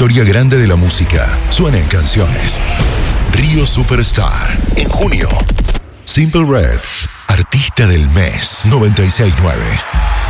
historia grande de la música suena en canciones. Río Superstar, en junio. Simple Red, artista del mes, 96.9.